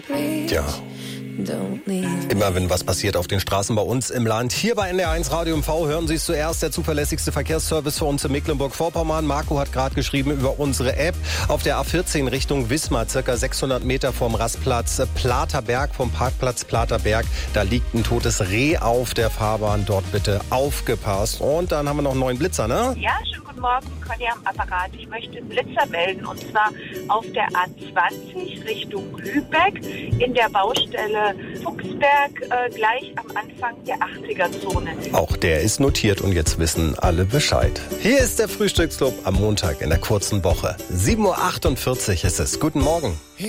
Tja, immer wenn was passiert auf den Straßen bei uns im Land. Hier bei NDR1 Radio MV hören Sie es zuerst, der zuverlässigste Verkehrsservice für uns in Mecklenburg-Vorpommern. Marco hat gerade geschrieben über unsere App. Auf der A14 Richtung Wismar, circa 600 Meter vom Rastplatz Platerberg, vom Parkplatz Platerberg. Da liegt ein totes Reh auf der Fahrbahn. Dort bitte aufgepasst. Und dann haben wir noch einen neuen Blitzer, ne? Ja, schönen guten Morgen, Conny am Apparat. Ich möchte einen Blitzer melden, und zwar auf der A20 Richtung Lübeck in der Baustelle Fuchsberg, gleich am Anfang der 80er-Zone. Auch der ist notiert und jetzt wissen alle Bescheid. Hier ist der Frühstücksclub am Montag in der kurzen Woche. 7.48 Uhr ist es. Guten Morgen.